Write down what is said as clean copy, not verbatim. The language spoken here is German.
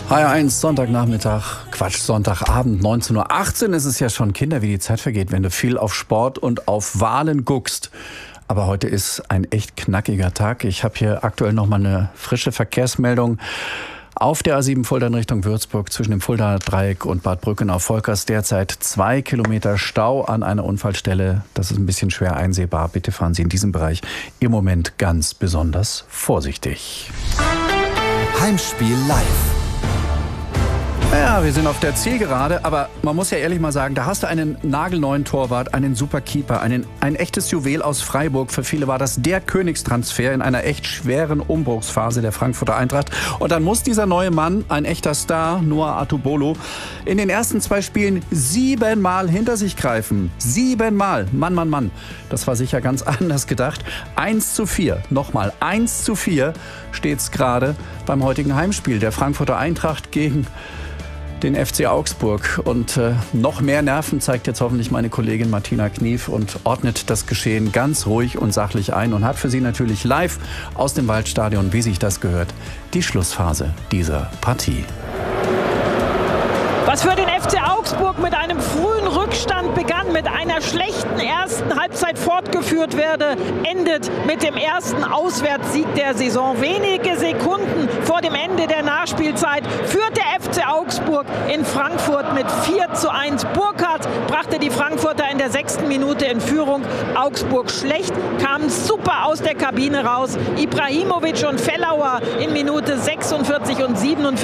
HR1 Sonntagnachmittag, Sonntagabend, 19:18 Uhr. Es ist ja schon Kinder, wie die Zeit vergeht, wenn du viel auf Sport und auf Wahlen guckst. Aber heute ist ein echt knackiger Tag. Ich habe hier aktuell noch mal eine frische Verkehrsmeldung. Auf der A7 Fulda in Richtung Würzburg zwischen dem Fuldaer Dreieck und Bad Brückenau-Volkers derzeit 2 Kilometer Stau an einer Unfallstelle. Das ist ein bisschen schwer einsehbar. Bitte fahren Sie in diesem Bereich im Moment ganz besonders vorsichtig. Heimspiel live. Ja, wir sind auf der Zielgerade, aber man muss ja ehrlich mal sagen, da hast du einen nagelneuen Torwart, einen super Keeper, ein echtes Juwel aus Freiburg. Für viele war das der Königstransfer in einer echt schweren Umbruchsphase der Frankfurter Eintracht. Und dann muss dieser neue Mann, ein echter Star, Noah Atubolo, in den ersten 2 Spielen 7-mal hinter sich greifen. 7-mal. Mann, Mann, Mann. Das war sicher ganz anders gedacht. 1:4. Nochmal 1:4 steht's gerade beim heutigen Heimspiel der Frankfurter Eintracht gegen den FC Augsburg. Und noch mehr Nerven zeigt jetzt hoffentlich meine Kollegin Martina Knief und ordnet das Geschehen ganz ruhig und sachlich ein und hat für Sie natürlich live aus dem Waldstadion, wie sich das gehört, die Schlussphase dieser Partie. Was für den FC Augsburg mit einem frühen Rückstand begann, mit einer schlechten ersten Halbzeit fortgeführt werde, endet mit dem ersten Auswärtssieg der Saison. Wenige Sekunden vor dem Ende der Nachspielzeit führt der FC Augsburg in Frankfurt mit 4:1. Burkhardt brachte die Frankfurter in der 6. Minute in Führung. Augsburg schlecht, kam super aus der Kabine raus. Ibrahimovic und Fellauer in Minute 46 und 47